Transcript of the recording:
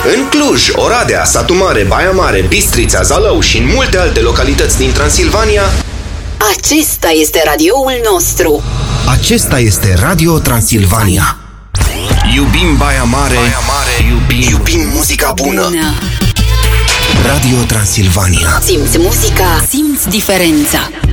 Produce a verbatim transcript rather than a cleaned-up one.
În Cluj, Oradea, Satu Mare, Baia Mare, Bistrița, Zalău și în multe alte localități din Transilvania, acesta este radioul nostru. Acesta este Radio Transilvania. Iubim Baia Mare, Baia Mare, iubim, iubim muzica bună. bună. Radio Transilvania. Simți muzica, simți diferența.